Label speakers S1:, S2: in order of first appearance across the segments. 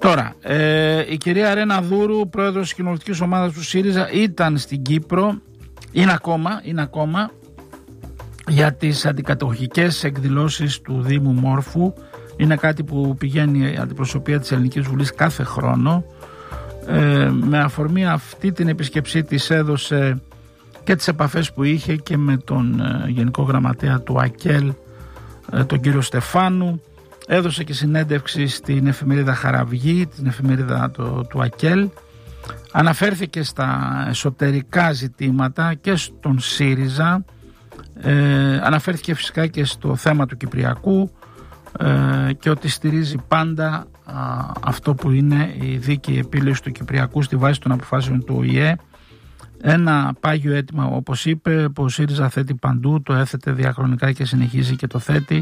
S1: Τώρα, η κυρία Ρένα Δούρου, πρόεδρος της κοινοβουλευτικής ομάδας του ΣΥΡΙΖΑ, ήταν στην Κύπρο, είναι ακόμα για τις αντικατοχικές εκδηλώσεις του Δήμου Μόρφου. Είναι κάτι που πηγαίνει η αντιπροσωπεία της Ελληνικής Βουλής κάθε χρόνο. Με αφορμή αυτή την επίσκεψή της έδωσε και τις επαφές που είχε και με τον Γενικό Γραμματέα του ΑΚΕΛ, τον κύριο Στεφάνου. Έδωσε και συνέντευξη στην εφημερίδα Χαραυγή, την εφημερίδα του ΑΚΕΛ. Αναφέρθηκε στα εσωτερικά ζητήματα και στον ΣΥΡΙΖΑ. Αναφέρθηκε φυσικά και στο θέμα του Κυπριακού και ότι στηρίζει πάντα αυτό που είναι η δίκαιη επίλυση του Κυπριακού στη βάση των αποφάσεων του ΟΗΕ. Ένα πάγιο αίτημα, όπως είπε, που ο ΣΥΡΙΖΑ θέτει παντού, το έθετε διαχρονικά και συνεχίζει και το θέτει,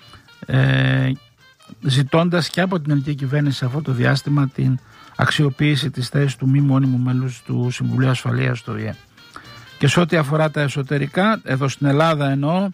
S1: ζητώντας και από την ελληνική κυβέρνηση σε αυτό το διάστημα την αξιοποίηση της θέσης του μη μόνιμου μέλους του Συμβουλίου Ασφαλείας του ΟΗΕ. Και σε ό,τι αφορά τα εσωτερικά, εδώ στην Ελλάδα εννοώ,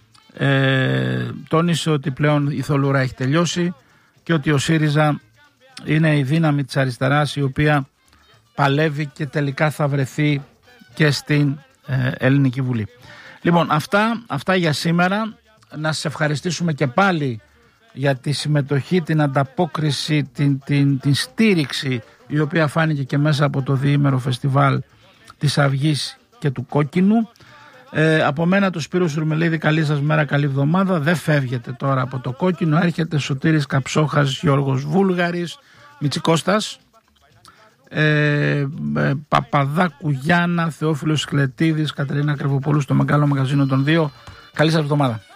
S1: τόνισε ότι πλέον η θολούρα έχει τελειώσει και ότι ο ΣΥΡΙΖΑ είναι η δύναμη της αριστεράς η οποία παλεύει και θα βρεθεί και στην Ελληνική Βουλή. Λοιπόν, αυτά για σήμερα. Να σας ευχαριστήσουμε και πάλι για τη συμμετοχή, την ανταπόκριση, την στήριξη η οποία φάνηκε και μέσα από το διήμερο φεστιβάλ της Αυγής και του Κόκκινου. Από μένα του Σπύρου Σουρμελίδη, καλή σας μέρα, καλή εβδομάδα. Δεν φεύγετε τώρα από το Κόκκινο, έρχεται Σωτήρης Καψόχας, Γιώργος Βούλγαρης, Μητσικώστας, Παπαδάκου Γιάννα, Θεόφιλος Σκλετίδης, Κατερίνα Κρυβοπούλου στο Μεγάλο Μαγαζίνο των 2. Καλή σας εβδομάδα.